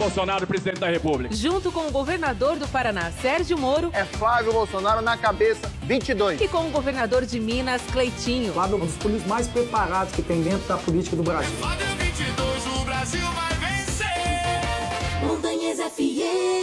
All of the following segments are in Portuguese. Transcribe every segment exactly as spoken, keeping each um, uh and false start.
Bolsonaro, presidente da República. Junto com o governador do Paraná, Sérgio Moro, é Flávio Bolsonaro na cabeça, vinte e dois. E com o governador de Minas, Cleitinho. Lá um dos políticos mais preparados que tem dentro da política do Brasil. Flávio vinte e dois, o Brasil vai vencer. Montanhas F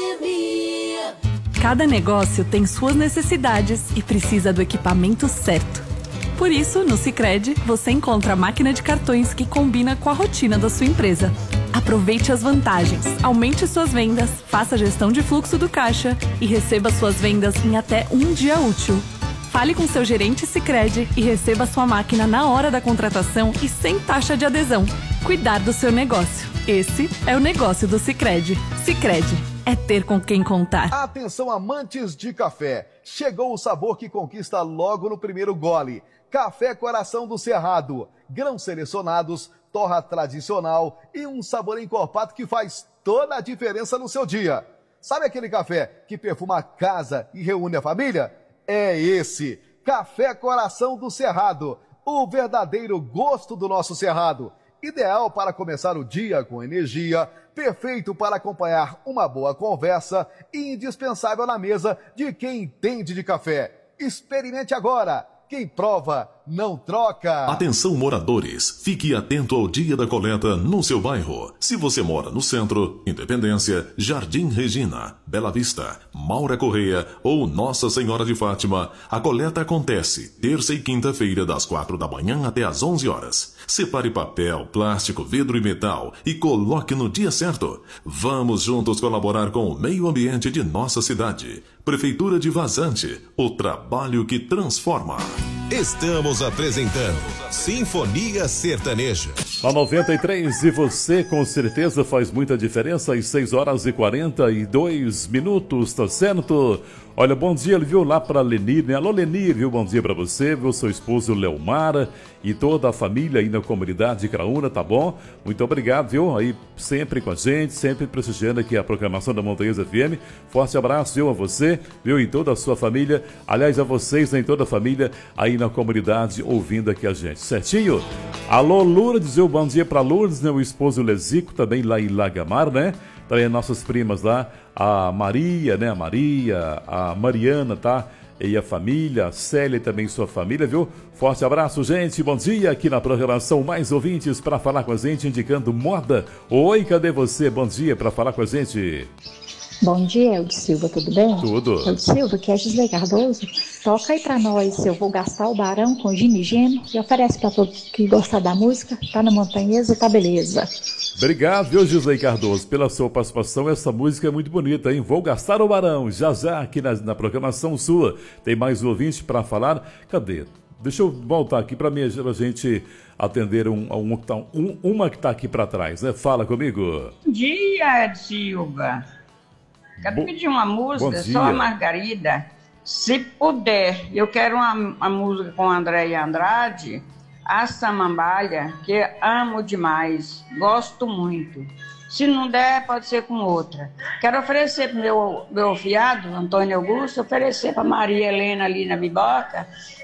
M. Cada negócio tem suas necessidades e precisa do equipamento certo. Por isso, no Sicredi, você encontra a máquina de cartões que combina com a rotina da sua empresa. Aproveite as vantagens, aumente suas vendas, faça a gestão de fluxo do caixa e receba suas vendas em até um dia útil. Fale com seu gerente Sicredi e receba sua máquina na hora da contratação e sem taxa de adesão. Cuidar do seu negócio. Esse é o negócio do Sicredi. Sicredi é ter com quem contar. Atenção, amantes de café. Chegou o sabor que conquista logo no primeiro gole. Café Coração do Cerrado. Grãos selecionados, torra tradicional e um sabor encorpado que faz toda a diferença no seu dia. Sabe aquele café que perfuma a casa e reúne a família? É esse, Café Coração do Cerrado, o verdadeiro gosto do nosso Cerrado. Ideal para começar o dia com energia, perfeito para acompanhar uma boa conversa e indispensável na mesa de quem entende de café. Experimente agora. Quem prova, não troca. Atenção, moradores. Fique atento ao dia da coleta no seu bairro. Se você mora no centro, Independência, Jardim Regina, Bela Vista, Maura Correia ou Nossa Senhora de Fátima, a coleta acontece terça e quinta-feira das quatro da manhã até às onze horas. Separe papel, plástico, vidro e metal e coloque no dia certo. Vamos juntos colaborar com o meio ambiente de nossa cidade. Prefeitura de Vazante, o trabalho que transforma. Estamos apresentando Sinfonia Sertaneja. Na noventa e três, e você com certeza faz muita diferença, às seis horas e quarenta e dois minutos, tá certo? Olha, bom dia, viu, lá pra Leni, né? Alô, Leni, viu, bom dia pra você, viu, seu esposo Leomar e toda a família aí na comunidade de Craúna, tá bom? Muito obrigado, viu, aí sempre com a gente, sempre prestigiando aqui a programação da Montanhas F M. Forte abraço, viu, a você, viu, e toda a sua família, aliás, a vocês, né, em toda a família aí na comunidade ouvindo aqui a gente, certinho? Alô, Lourdes, viu, bom dia pra Lourdes, né, o esposo Lezico, também lá em Lagamar, né? Também nossas primas lá, a Maria, né, a Maria, a Mariana, tá? E a família, a Célia e também sua família, viu? Forte abraço, gente, bom dia aqui na programação. Mais ouvintes para falar com a gente, indicando moda. Oi, cadê você? Bom dia para falar com a gente. Bom dia, Elde Silva, tudo bem? Tudo. Elde Silva, que é Gisley Cardoso. Toca aí pra nós, Eu Vou Gastar o Barão com Gini Geno e oferece pra todos que gostam da música. Tá na Montanhesa, tá beleza. Obrigado, viu, Gisley Cardoso, pela sua participação. Essa música é muito bonita, hein? Vou Gastar o Barão, já já aqui na, na programação sua. Tem mais um ouvinte para falar. Cadê? Deixa eu voltar aqui para mim, pra gente atender um, um, um, uma que tá aqui para trás, né? Fala comigo. Bom dia, Ed Silva. Quero Bo... pedir uma música, só a Margarida. Se puder, eu quero uma, uma música com Andréia Andrade, A Samambaia, que amo demais, gosto muito. Se não der, pode ser com outra. Quero oferecer para o meu, meu fiado, Antônio Augusto, oferecer para Maria Helena ali na Biboca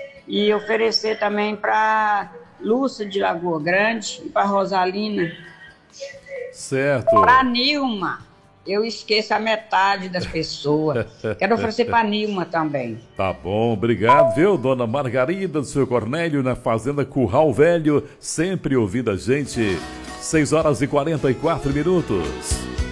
e oferecer também para Lúcia de Lagoa Grande e para Rosalina. Certo. Para Nilma. Eu esqueço a metade das pessoas. Quero oferecer para a Nilma também. Tá bom, obrigado, viu, dona Margarida do seu Cornélio, na Fazenda Curral Velho, sempre ouvindo a gente. seis horas e quarenta e quatro minutos.